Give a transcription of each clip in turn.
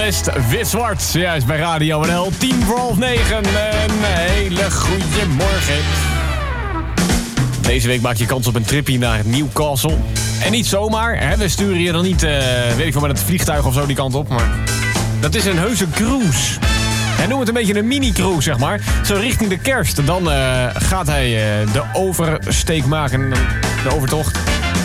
West, wit-zwart. Juist bij Radio NL, 9:10. Een hele goede morgen. Deze week maak je kans op een tripje naar Newcastle. En niet zomaar, hè? We sturen je dan niet, weet ik veel, met het vliegtuig of zo die kant op. Maar dat is een heuse cruise. Hij noemt het een beetje een mini-cruise, zeg maar. Zo richting de kerst. Dan gaat hij de oversteek maken, de overtocht.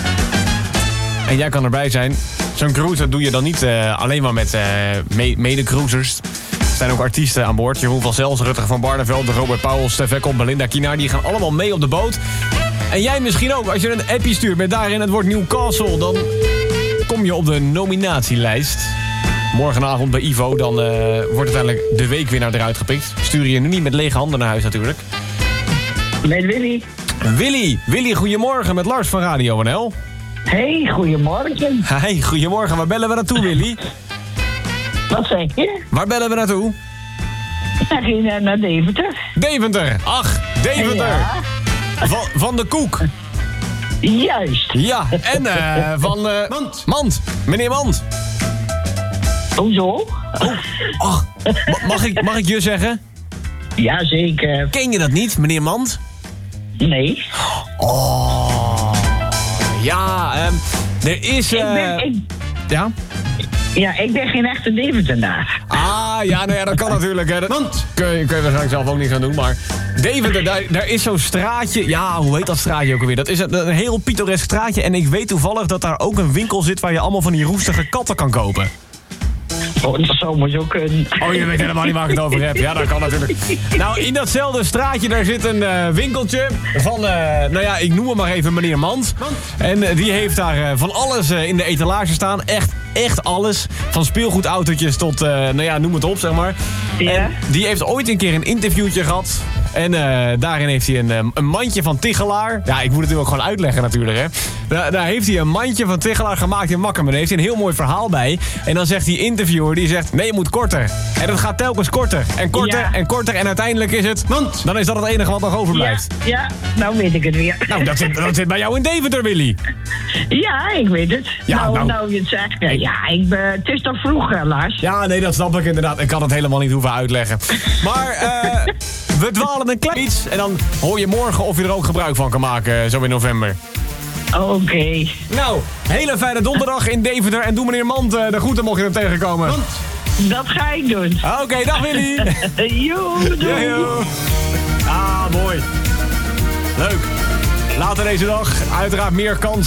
En jij kan erbij zijn. Zo'n cruise dat doe je dan niet alleen maar met mede-cruisers. Er zijn ook artiesten aan boord. Jeroen van Zels, Rutger van Barneveld, Robert Pauwels, Stef Ekkel, Belinda Kienaar. Die gaan allemaal mee op de boot. En jij misschien ook. Als je een appie stuurt met daarin het woord Newcastle, dan kom je op de nominatielijst. Morgenavond bij Ivo, dan wordt uiteindelijk de weekwinnaar eruit gepikt. Stuur je nu niet met lege handen naar huis natuurlijk. Met Willy. Willy, goedemorgen met Lars van Radio NL. Hey, goedemorgen. Hey, goedemorgen. Waar bellen we naartoe, Willy? Wat zeg je? Waar bellen we naartoe? Naar Deventer. Deventer. Ach, Deventer. Ja. Van de Koek. Juist. Ja, en van... Mand. Meneer Mand. Hoezo? Oh, mag ik je zeggen? Jazeker. Ken je dat niet, meneer Mand? Nee. Oh. Ja, er is... Ja? Ja, ik ben geen echte Deventenaar. Ah, ja, nou ja, dat kan natuurlijk. Hè. Dat kun je waarschijnlijk zelf ook niet gaan doen, maar... Deventer, daar is zo'n straatje... Ja, hoe heet dat straatje ook alweer? Dat is een heel pittoresk straatje. En ik weet toevallig dat daar ook een winkel zit... waar je allemaal van die roestige katten kan kopen. Oh, dat zou maar zo kunnen. Oh, je weet helemaal niet waar ik het over heb. Ja, dat kan natuurlijk. Nou, in datzelfde straatje, daar zit een winkeltje van... nou ja, ik noem hem maar even meneer Mand. En die heeft daar van alles in de etalage staan. Echt alles. Van speelgoedautootjes tot, nou ja, noem het op, zeg maar. Ja. En die heeft ooit een keer een interviewtje gehad. En daarin heeft hij een mandje van Tichelaar. Ja, ik moet het nu ook gewoon uitleggen natuurlijk, hè. Daar heeft hij een mandje van Tichelaar gemaakt in Makkum. En daar heeft hij een heel mooi verhaal bij. En dan zegt die interviewer, die zegt... Nee, je moet korter. En dat gaat telkens korter. En korter en korter. En uiteindelijk is het... Mand. Dan is dat het enige wat nog overblijft. Ja, nou weet ik het weer. Nou, dat zit bij jou in Deventer, Willy. Ja, ik weet het. Ja, nou je het zegt. Ja, het is toch vroeg, Lars? Ja, nee, dat snap ik inderdaad. Ik kan het helemaal niet hoeven uitleggen. Maar we dwalen een klein iets. En dan hoor je morgen of je er ook gebruik van kan maken, zo in november. Oké. Nou, hele fijne donderdag in Deventer. En doe meneer Mand de groeten mocht je hem tegenkomen. Mand. Dat ga ik doen. Oké, dag Willy. Joe, doei. Yo. Ah, mooi. Leuk. Later deze dag uiteraard meer kans.